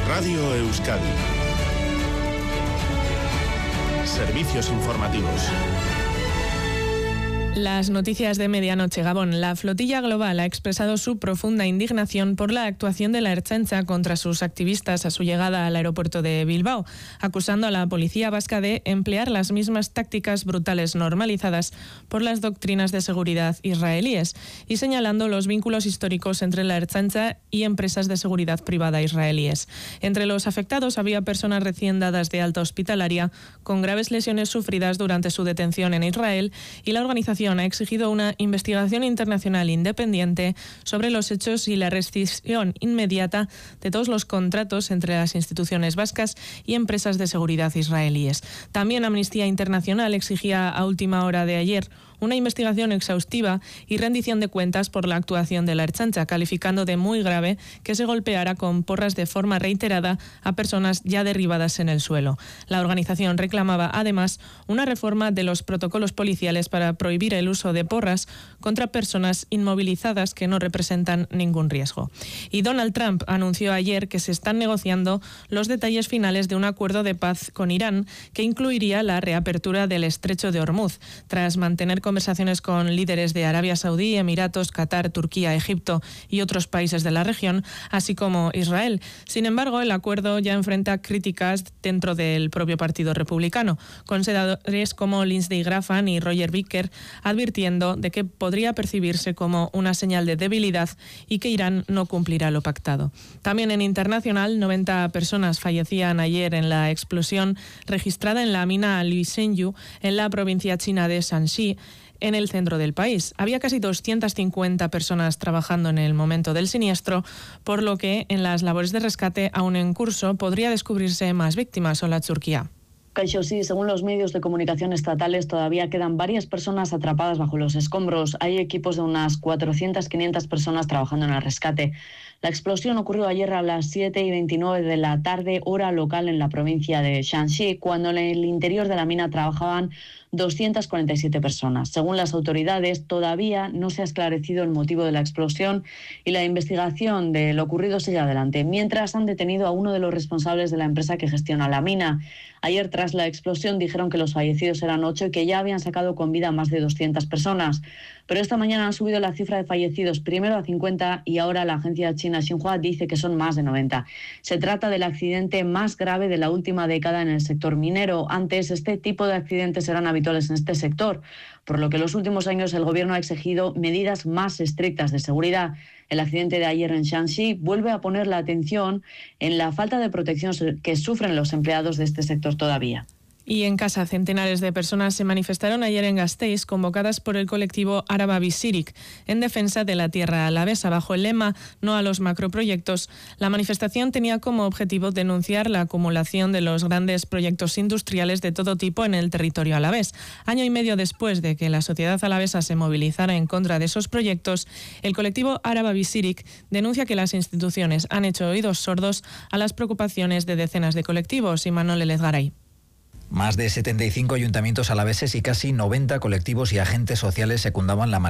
Radio Euskadi. Servicios informativos. Las noticias de medianoche. Gabón. La flotilla global ha expresado su profunda indignación por la actuación de la Ertzaintza contra sus activistas a su llegada al aeropuerto de Bilbao, acusando a la policía vasca de emplear las mismas tácticas brutales normalizadas por las doctrinas de seguridad israelíes y señalando los vínculos históricos entre la Ertzaintza y empresas de seguridad privada israelíes. Entre los afectados había personas recién dadas de alta hospitalaria con graves lesiones sufridas durante su detención en Israel, y la organización ha exigido una investigación internacional independiente sobre los hechos y la rescisión inmediata de todos los contratos entre las instituciones vascas y empresas de seguridad israelíes. También Amnistía Internacional exigía a última hora de ayer una investigación exhaustiva y rendición de cuentas por la actuación de la Ertzaintza, calificando de muy grave que se golpeara con porras de forma reiterada a personas ya derribadas en el suelo. La organización reclamaba además una reforma de los protocolos policiales para prohibir el uso de porras contra personas inmovilizadas que no representan ningún riesgo. Y Donald Trump anunció ayer que se están negociando los detalles finales de un acuerdo de paz con Irán que incluiría la reapertura del estrecho de Hormuz, tras mantener conversaciones con líderes de Arabia Saudí, Emiratos, Qatar, Turquía, Egipto y otros países de la región, así como Israel. Sin embargo, el acuerdo ya enfrenta críticas dentro del propio Partido Republicano, con senadores como Lindsey Graham y Roger Wicker advirtiendo de que podría percibirse como una señal de debilidad y que Irán no cumplirá lo pactado. También en internacional, 90 personas fallecían ayer en la explosión registrada en la mina Liushengyu en la provincia china de Shanxi, en el centro del país. Había casi 250 personas trabajando en el momento del siniestro, por lo que en las labores de rescate aún en curso podría descubrirse más víctimas. Hola, Turquía. Caixo, sí, según los medios de comunicación estatales, todavía quedan varias personas atrapadas bajo los escombros. Hay equipos de unas 400-500 personas trabajando en el rescate. La explosión ocurrió ayer a las 7:29 de la tarde, hora local en la provincia de Shanxi, cuando en el interior de la mina trabajaban 247 personas. Según las autoridades, todavía no se ha esclarecido el motivo de la explosión y la investigación de lo ocurrido sigue adelante. Mientras, han detenido a uno de los responsables de la empresa que gestiona la mina. Ayer, tras la explosión, dijeron que los fallecidos eran 8 y que ya habían sacado con vida a más de 200 personas. Pero esta mañana han subido la cifra de fallecidos, primero a 50 y ahora la agencia china Xinhua dice que son más de 90. Se trata del accidente más grave de la última década en el sector minero. Antes, este tipo de accidentes eran habituales en este sector, por lo que en los últimos años el gobierno ha exigido medidas más estrictas de seguridad. El accidente de ayer en Shanxi vuelve a poner la atención en la falta de protección que sufren los empleados de este sector todavía. Y en casa, centenares de personas se manifestaron ayer en Gasteiz, convocadas por el colectivo Araba Bizirik, en defensa de la tierra alavesa, bajo el lema "No a los macroproyectos". La manifestación tenía como objetivo denunciar la acumulación de los grandes proyectos industriales de todo tipo en el territorio alavés. Año y medio después de que la sociedad alavesa se movilizara en contra de esos proyectos, el colectivo Araba Bizirik denuncia que las instituciones han hecho oídos sordos a las preocupaciones de decenas de colectivos. Imanol Elezgaray. Más de 75 ayuntamientos alaveses y casi 90 colectivos y agentes sociales secundaban la